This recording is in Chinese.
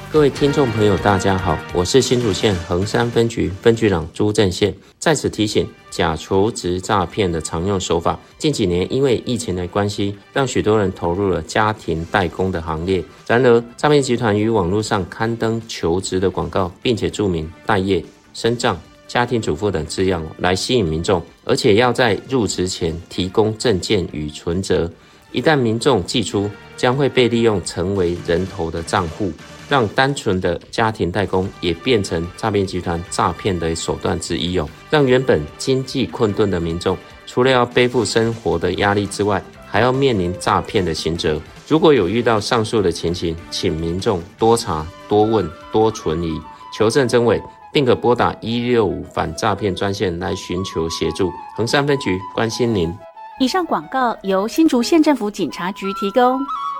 各位听众朋友大家好，我是新竹县横山分局分局长朱正宪，在此提醒假求职诈骗的常用手法。近几年因为疫情的关系，让许多人投入了家庭代工的行列。然而诈骗集团于网络上刊登求职的广告，并且注明待业、身障、家庭主妇等字样来吸引民众，而且要在入职前提供证件与存折。一旦民众寄出，将会被利用成为人头的账户，让单纯的家庭代工也变成诈骗集团诈骗的手段之一哦。让原本经济困顿的民众，除了要背负生活的压力之外，还要面临诈骗的刑责。如果有遇到上述的情形，请民众多查、多问、多存疑，求证真伪，并可拨打165反诈骗专线来寻求协助。横山分局关心您。 以上广告由新竹县政府警察局提供。